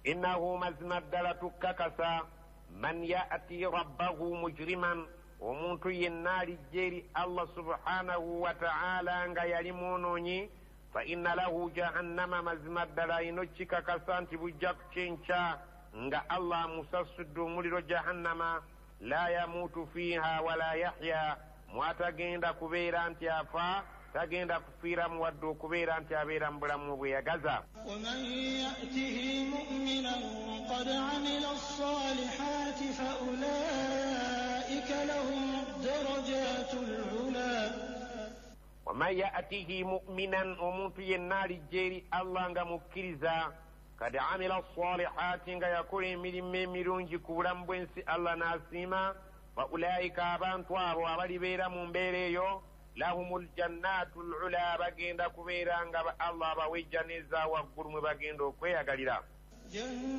innahu mazima ddala tukkakasa man ya'ti rabbahu mujriman omuntu yenna alijja eri Allah subhanahu wa ta'ala nga yali mwonoonyi fa inna lahu jahannama mazima ddala ino kikakasa nti bujja kukenca nga Allah amusasudde omuliro jahannama la yamuutu fiha wala yahya mwatagenda kubeera nti afa tagenda kufiiramu wadde okubeera nti abeera mu bulamu bweyagaza. ومن يأته مؤمنا قد عمل الصالحات فأولئك لهم الدرجات العلى. ومن يأته مؤمنا omuntu yenna alijja eri Allah nga mukkiriza قد عمل الصالحات nga yakola emirimu emirungi ku bulamu bw'ensi Allah n'asiima faulaika abantu abo abalibeera mu mbeera eyo lahumul jannatul ula bagenda kubeera nga Allah abawejja n'eza waggulu mwe bagenda okweyagalira.